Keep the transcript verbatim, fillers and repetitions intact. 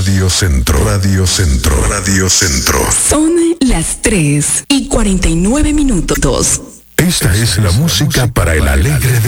Radio Centro, Radio Centro, Radio Centro. Son las tres y cuarenta y nueve minutos. Esta es la música para el alegre día.